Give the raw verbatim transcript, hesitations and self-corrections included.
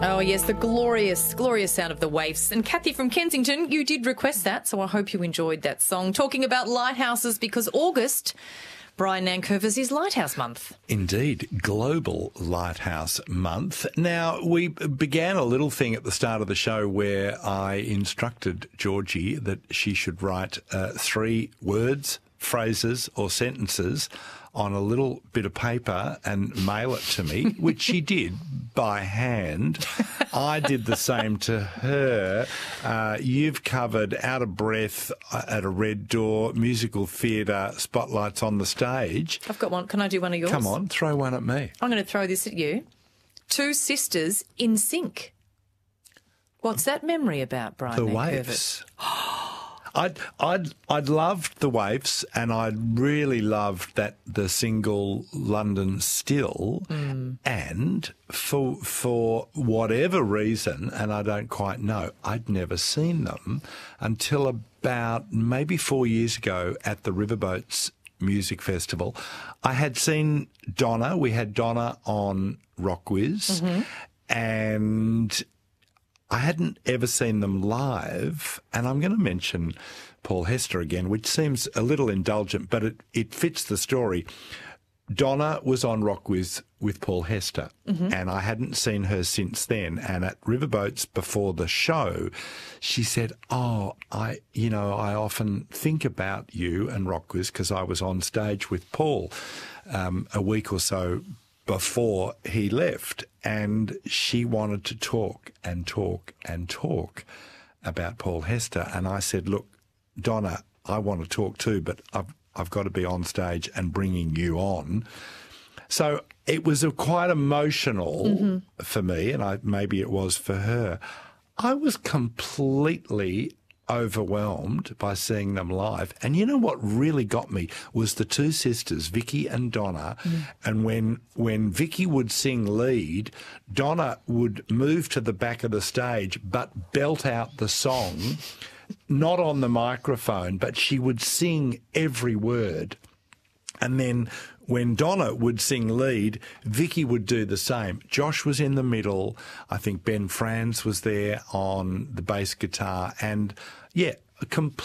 Oh, yes, the glorious, glorious sound of the Waifs. And Kathy from Kensington, you did request that, so I hope you enjoyed that song. Talking about lighthouses, because August, Brian Nankervis, is Lighthouse Month. Indeed, Global Lighthouse Month. Now, we began a little thing at the start of the show where I instructed Georgie that she should write uh, three words, phrases or sentences on a little bit of paper and mail it to me, which she did by hand. I did the same to her. Uh, you've covered Out of Breath at a Red Door, musical theatre, Spotlights on the Stage. I've got one. Can I do one of yours? Come on, throw one at me. I'm going to throw this at you. Two sisters in sync. What's that memory about, Brian? The Waifs. I'd, I'd, I'd loved the Waifs, and I'd really loved that the single London Still, mm. and for for whatever reason, and I don't quite know, I'd never seen them until about maybe four years ago at the Riverboats Music Festival. I had seen Donna. We had Donna on Rockwiz, mm-hmm. and I hadn't ever seen them live, and I'm going to mention Paul Hester again, which seems a little indulgent, but it, it fits the story. Donna was on Rockwiz with Paul Hester, mm-hmm. and I hadn't seen her since then. And at Riverboats before the show, she said, oh, I, you know, I often think about you and Rockwiz because I was on stage with Paul um, a week or so before he left, and she wanted to talk and talk and talk about Paul Hester. And I said, look, Donna, I want to talk too, but I've, I've got to be on stage and bringing you on. So it was a quite emotional mm-hmm. for me, and I, maybe it was for her. I was completely overwhelmed by seeing them live. And you know what really got me was the two sisters, Vicky and Donna. Mm. And when when Vicky would sing lead, Donna would move to the back of the stage but belt out the song, not on the microphone, but she would sing every word. And then when Donna would sing lead, Vicky would do the same. Josh was in the middle. I think Ben Franz was there on the bass guitar. And, yeah, a complete